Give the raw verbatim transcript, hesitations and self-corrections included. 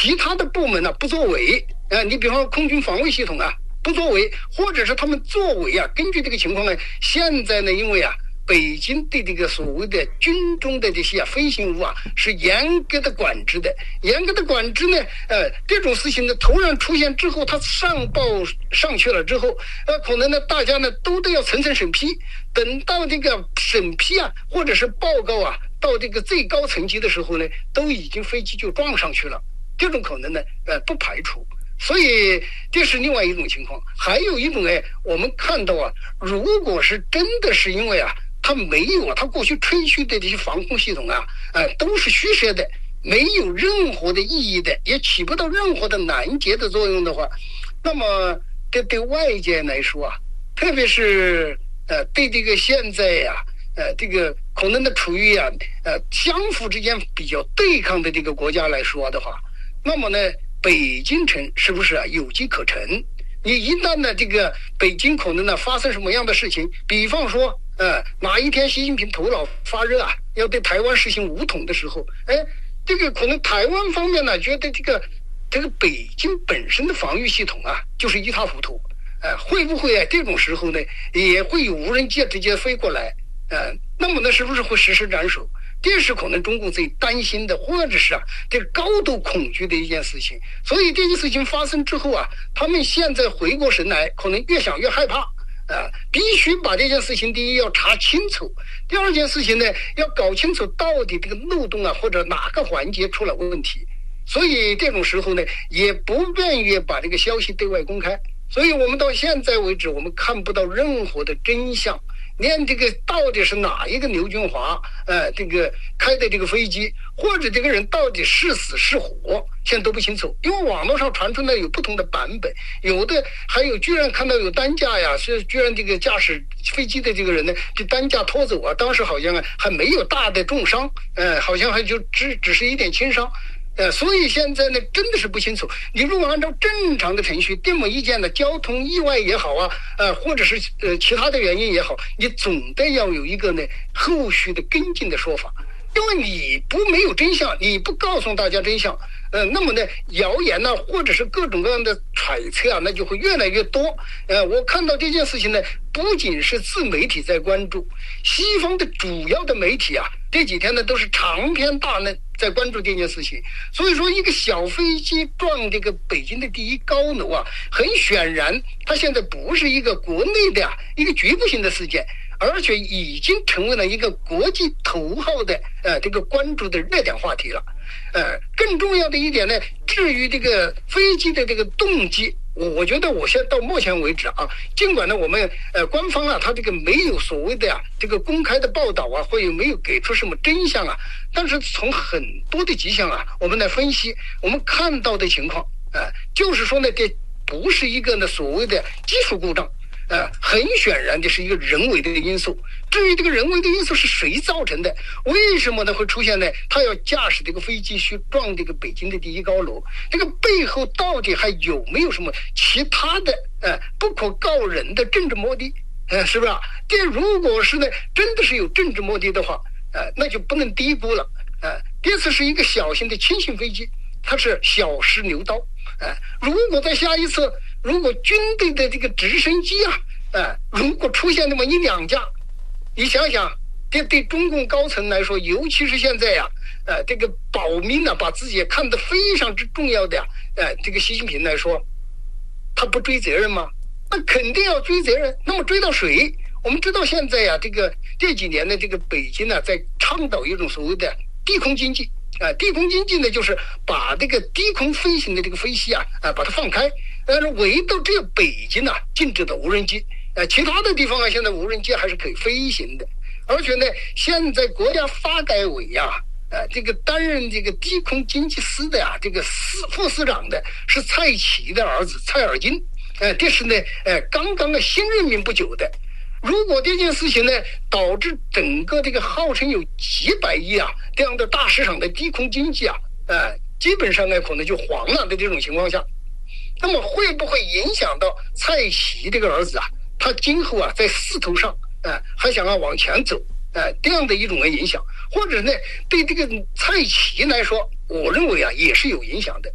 其他的部门呢、啊、不作为，呃，你比方说空军防卫系统啊不作为，或者是他们作为啊，根据这个情况呢，现在呢，因为啊。北京对这个所谓的军中的这些、啊、飞行物啊是严格的管制的，严格的管制呢，呃，这种事情呢突然出现之后，它上报上去了之后，呃，可能呢大家呢都都要层层审批，等到这个审批啊或者是报告啊到这个最高层级的时候呢，都已经飞机就撞上去了，这种可能呢，呃，不排除。所以这是另外一种情况，还有一种哎，我们看到啊，如果是真的是因为啊。它没有啊，它过去吹嘘的这些防空系统啊，呃，都是虚设的，没有任何的意义的，也起不到任何的拦截的作用的话，那么这对外界来说啊，特别是呃对这个现在呀、啊，呃这个可能的处于啊呃相互之间比较对抗的这个国家来说的话，那么呢，北京城是不是啊有机可乘？你一旦呢这个北京可能呢发生什么样的事情，比方说。呃，哪一天习近平头脑发热啊，要对台湾实行武统的时候，哎，这个可能台湾方面呢觉得这个这个北京本身的防御系统啊就是一塌糊涂，呃，会不会啊这种时候呢也会有无人机直接飞过来，呃，那么呢是不是会实施斩首？这是可能中共最担心的，或者是啊这个高度恐惧的一件事情。所以这件事情发生之后啊，他们现在回过神来，可能越想越害怕。啊，必须把这件事情，第一要查清楚，第二件事情呢，要搞清楚到底这个漏洞啊，或者哪个环节出了问题。所以这种时候呢，也不便于把这个消息对外公开。所以我们到现在为止，我们看不到任何的真相，连这个到底是哪一个刘军华，呃，这个开的这个飞机，或者这个人到底是死是活，现在都不清楚。因为网络上传出来有不同的版本，有的还有居然看到有担架呀，是居然这个驾驶飞机的这个人呢，这担架拖走啊，当时好像啊还没有大的重伤，呃，好像还就只只是一点轻伤。呃，所以现在呢，真的是不清楚。你如果按照正常的程序，这么一件的交通意外也好啊，呃，或者是呃其他的原因也好，你总得要有一个呢后续的跟进的说法。因为你不没有真相，你不告诉大家真相，呃，那么呢，谣言呢、啊，或者是各种各样的揣测啊，那就会越来越多。呃，我看到这件事情呢，不仅是自媒体在关注，西方的主要的媒体啊，这几天呢都是长篇大论在关注这件事情。所以说，一个小飞机撞这个北京的第一高楼啊，很显然，它现在不是一个国内的啊一个局部性的事件。而且已经成为了一个国际头号的呃这个关注的热点话题了，呃，更重要的一点呢，至于这个飞机的这个动机，我我觉得我现在到目前为止啊，尽管呢我们呃官方啊他这个没有所谓的呀、啊、这个公开的报道啊，或者没有给出什么真相啊，但是从很多的迹象啊，我们来分析，我们看到的情况啊、呃，就是说呢，这不是一个呢所谓的技术故障。呃，很显然这是一个人为的因素。至于这个人为的因素是谁造成的，为什么呢会出现呢？他要驾驶这个飞机去撞这个北京的第一高楼，这个背后到底还有没有什么其他的呃不可告人的政治目的？呃，是不是啊？这如果是呢，真的是有政治目的的话，呃，那就不能低估了。呃，这次是一个小型的轻型飞机，它是小试牛刀。呃，如果在下一次，如果军队的这个直升机啊，呃，如果出现那么一两架，你想想，这对中共高层来说，尤其是现在呀、啊，呃，这个保命呢、啊，把自己看得非常之重要的呀、啊，呃，这个习近平来说，他不追责任吗？那肯定要追责任。那么追到谁？我们知道现在呀、啊，这个这几年的这个北京呢、啊，在倡导一种所谓的低空经济。啊，低空经济呢，就是把这个低空飞行的这个飞机啊，啊，把它放开。但是唯独只有北京啊，禁止的无人机。呃，其他的地方啊，现在无人机还是可以飞行的。而且呢，现在国家发改委呀、啊，呃，这个担任这个低空经济司的呀、啊，这个司副司长的是蔡奇的儿子蔡尔金。呃，这是呢，呃，刚刚的新任命不久的。如果这件事情呢，导致整个这个号称有几百亿啊这样的大市场的低空经济啊，呃，基本上呢可能就黄了的这种情况下，那么会不会影响到蔡奇这个儿子啊，他今后啊在仕途上，呃，还想要往前走，呃，这样的一种影响，或者呢对这个蔡奇来说，我认为啊也是有影响的。